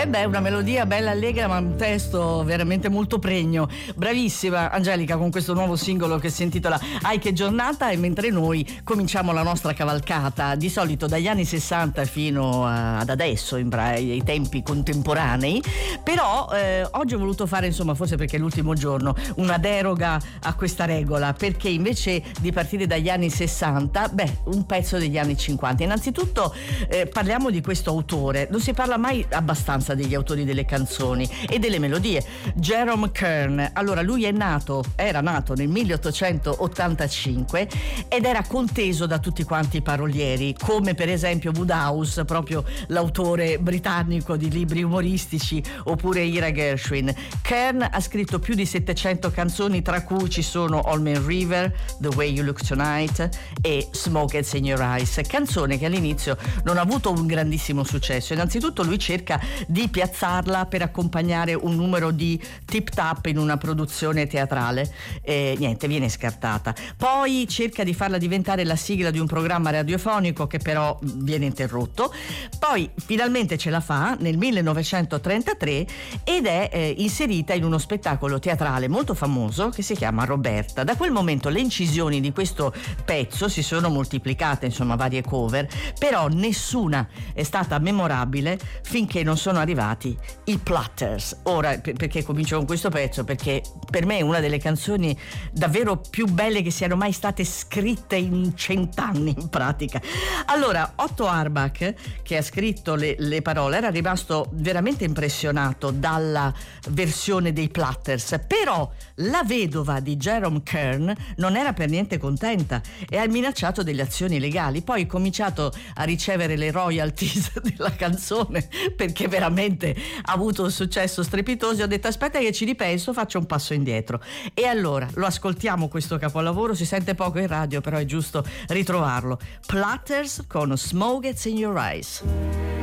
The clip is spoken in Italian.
Una melodia bella allegra, ma un testo veramente molto pregno. Bravissima Angelica con questo nuovo singolo che si intitola Ai che giornata, e mentre noi cominciamo la nostra cavalcata, di solito dagli anni 60 fino ad adesso, ai tempi contemporanei, però oggi ho voluto fare, insomma, forse perché è l'ultimo giorno, una deroga a questa regola, perché invece di partire dagli anni 60, un pezzo degli anni 50. Innanzitutto parliamo di questo autore, non si parla mai abbastanza degli autori delle canzoni e delle melodie. Jerome Kern, allora lui era nato nel 1885 ed era conteso da tutti quanti i parolieri, come per esempio Wodehouse, proprio l'autore britannico di libri umoristici, oppure Ira Gershwin. Kern ha scritto più di 700 canzoni, tra cui ci sono All Man River, The Way You Look Tonight e Smoke in Your Eyes, canzone che all'inizio non ha avuto un grandissimo successo. Innanzitutto lui cerca di piazzarla per accompagnare un numero di tip tap in una produzione teatrale, niente, viene scartata. Poi cerca di farla diventare la sigla di un programma radiofonico che però viene interrotto. Poi finalmente ce la fa nel 1933 ed è inserita in uno spettacolo teatrale molto famoso che si chiama Roberta. Da quel momento le incisioni di questo pezzo si sono moltiplicate, insomma varie cover, però nessuna è stata memorabile finché non sono arrivati i Platters. Ora, perché comincio con questo pezzo? Perché per me è una delle canzoni davvero più belle che siano mai state scritte in 100 anni in pratica. Allora, Otto Arbach, che ha scritto le parole, era rimasto veramente impressionato dalla versione dei Platters, però la vedova di Jerome Kern non era per niente contenta e ha minacciato delle azioni legali. Poi ha cominciato a ricevere le royalties della canzone perché veramente ha avuto un successo strepitoso. Ho detto aspetta che ci ripenso, faccio un passo indietro, e allora lo ascoltiamo questo capolavoro. Si sente poco in radio, però è giusto ritrovarlo. Platters con Smoke in Your Eyes.